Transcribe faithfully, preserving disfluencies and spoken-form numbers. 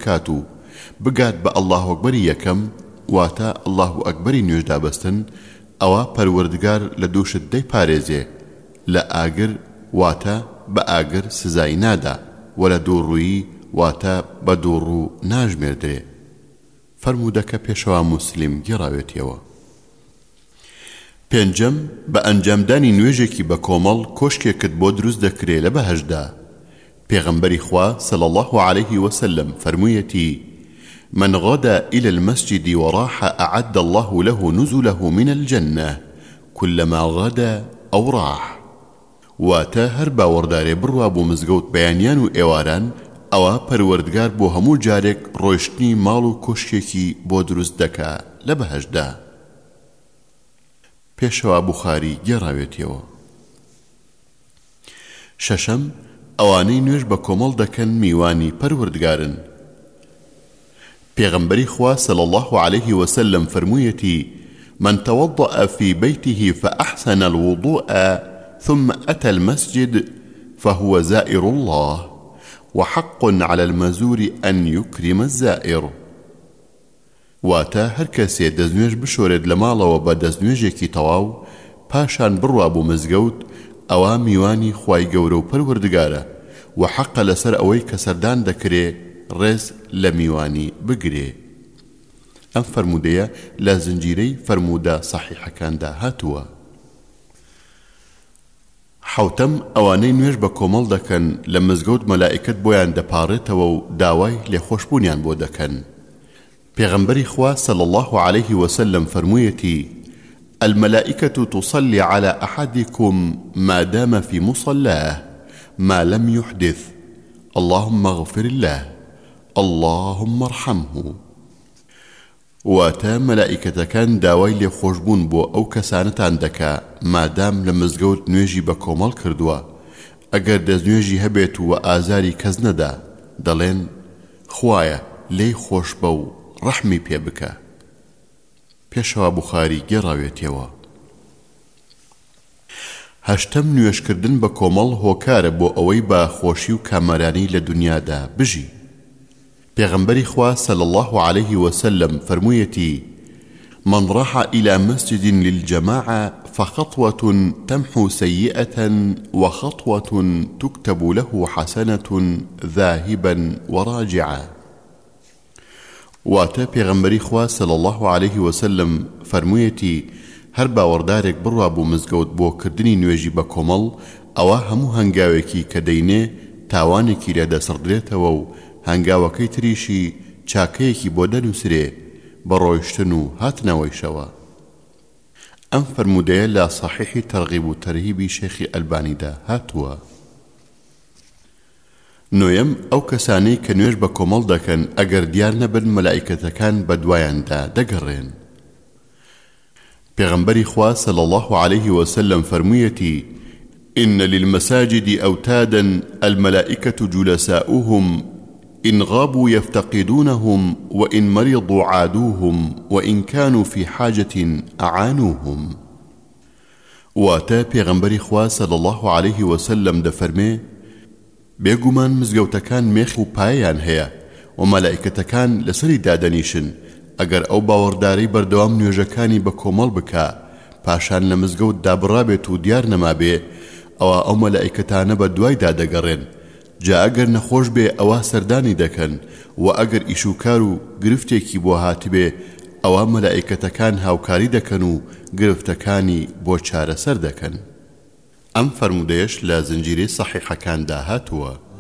بکات و بگات بە ئەڵڵاهو ئەکبەری یەکەم واتە ئەڵڵاهو ئەکبەری نوێژ دابەستن ئەوە پەروەردگار لە دووشت دەی پارێزێ لە ئاگر واتە بە ئاگر سزای نادا و لە دووڕوویی واتە بە دووڕوو ناژمێردرێ. فەرموودەکە پێشەوا موسلیم گێڕاوێتیەوە. پێنجەم بە ئەنجامدانی نوێژێکی بە کۆمەڵ کۆشکێکت بۆ دروست دەکرێ لە بەهەشدا. پێغەمبەری خوا صلى الله عليه وسلم فرموویەتی: من غدا إلى المسجد وراح أعد الله له نزله من الجنة كلما غدا أو راح. واتا هەر باوەڕدارێ بڕوا بۆ مزگەوت بەیانیان و ئێواران ئەوە پەروەردگار بۆ هەموو جارێک ڕۆیشتنی ماڵ و کۆشکێکی بۆ دروست دەکا لە بەهەشدا. پێشەوا بوخاری گێڕاوێتیەوە. شەشەم ئەوانەی نوێژ بە کۆمەڵ دەکەن میوانی پەروەردگارن. پێغەمبەری خوا صلى الله عليه وسلم فرموویەتی: من توضأ في بيته فأحسن الوضوء ثم أتى المسجد فهو زائر الله وحق على المزور أن يكرم الزائر. واتا هەر کەسێ دەستنوێژ بشۆرێت لە ماڵەوە بە دەستنوێژێکی تەواو پاشان بڕوا بۆ مزگەوت ئەوە میوانی خوای گەورە و پەروەردگارە و حەقە لەسەر ئەوەی کە سەردان دەکرێ ڕێز لە میوانی بگرێ. ئەم فەرموودەیە لە زنجیرەی فەرموودە سەحیحەکاندا هاتووە. حوتەم ئەوانەی نوێژ بە کۆمەڵ دەکەن لە مزگەوت مەلائیکەت بۆیان دەپاڕێتەوە و داوای لێخۆشبوونیان بۆ دەکەن. پێغەمبەری خوا صلى الله عليه وسلم فرموویەتی: الملائكة تصلي على أحدكم ما دام في مصلاه ما لم يحدث اللهم اغفر له اللهم ارحمه. واتا ملائكة كان داوای لێخۆشبوون بۆ ئەو کەسانتان دەکا مادام لە مزگەوت نوێژی بە کۆمەڵ کردووە. ئەگەر دەستنوێژی هەبێت و ئازاری کەس نەدا دەڵێن خوایە لێی خۆش بە و ڕەحمی پێ بکە. پێشەوا بوخاری گێڕاوێتیەوە. هەشتەم نوێژکردن بە کۆمەڵ هۆکارە بۆ ئەوەی بە خۆشی و کامەرانی لە دنیادا بژی. پێغەمبەری خوا صلى الله عليه وسلم فرموویەتی: من راح إلى مسجد للجماعة فخطوة تمحو سيئة وخطوة تكتب له حسنة ذاهبا وراجعا. واتا پێغەمبەری خوا صلى الله عليه وسلم فرموویەتی: هەر باوەڕدارێک بڕوا بۆ مزگەوت بۆ کردنی نوێژی بە کۆمەڵ ئەوە هەموو هەنگاوێکی کە دەینێ تاوانێکی لە دەسڕدرێتەوە و هەنگاوەکەی تریشی چاکەیەکی بۆ دەنووسرێ بە ڕۆیشتن و هاتنەوەیشەوە. ئەم فەرموودەیە لە صحیحی تەرغیب و تەرهیبی شێخی ئەلبانیدا هاتووە. نۆیەم ئەو کەسانەی کە نوێژ بە کۆمەڵ دەکەن ئەگەر دیار نەبن مەلائیکەتەکان بە دوایاندا دەگەڕێن. پێغەمبەری خوا صلى الله عليه وسلم فرموویەتی: إن للمساجد أوتادا الملائكة جلساؤهم إن غابوا يفتقدونهم وإن مرضوا عادوهم وإن كانوا في حاجة أعانوهم. واتا پێغەمبەری خوا صلى الله عليه وسلم دەفەرمێ: بێگومان مزگەوتەکان مێخ و پایان هەیە و مەلائیکەتەکان لەسەری دادەنیشن ئەگەر ئەو باوەڕدارەی بەردەوام نوێژەکانی بە کۆمەڵ بکا پاشان لە مزگەوت دابڕابێت و دیار نەمابێ ئەوە ئەو مەلائیکەتانە بە دوایدا دەگەڕێن. جا ئەگەر نەخۆش بێ ئەوە سەردانی دەکەن و ئەگەر ئیشوکار و گرفتێکی بۆ هاتبێ ئەوە مەلائیکەتەکان هاوکاری دەکەن و گرفتەکانی بۆ چارەسەر دەکەن. ئەم فەرموودەیەش لە زنجیرەی سەحیحەکاندا هاتووە.